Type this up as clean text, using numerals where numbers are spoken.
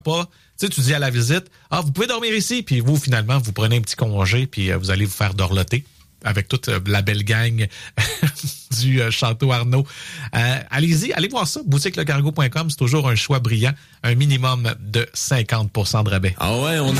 pas. Tu sais, tu dis à la visite, vous pouvez dormir ici, puis vous, finalement, vous prenez un petit congé, puis vous allez vous faire dorloter avec toute la belle gang du Château Arnaud. Allez-y, allez voir ça, boutiquelecargo.com, c'est toujours un choix brillant, un minimum de 50% de rabais. Ah ouais, on